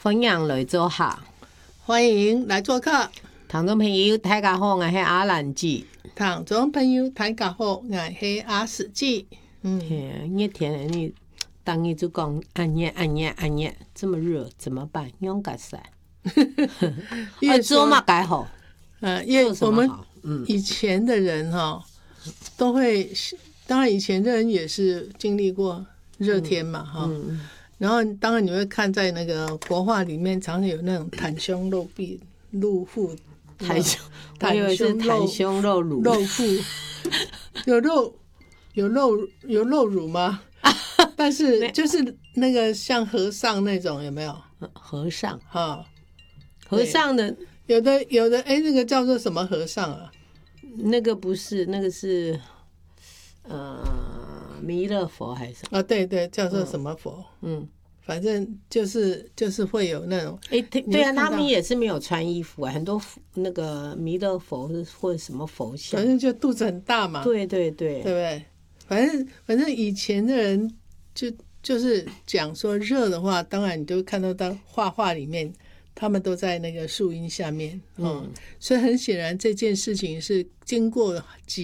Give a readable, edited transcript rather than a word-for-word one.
欢迎来做客， 欢迎来做客。 听众朋友大家好，我是阿兰姐。 听众朋友大家好，我是阿史记。 热天的你，当你就讲暗夜，这么热怎么办？用改善。做嘛改好。 因为我们以前的人都会，当然以前的人也是经历过热天嘛然后当然你会看在那个国画里面，常常有那种袒胸露臂、露腹。 袒胸露乳， 露腹有露乳吗？但是就是那个像和尚那种有没有？ 和尚和尚的有的那个叫做什么和尚啊？ 那个不是，那个是弥勒佛还是什么？ 对，叫做什么佛？反正就是会有那种对啊，他们也是没有穿衣服很多那个弥勒佛或者什么佛像， 反正就肚子很大嘛。 对， 对不对？反正以前的人就是讲说热的话，当然你都看到画里面，他们都在那个树荫下面所以很显然这件事情是经过几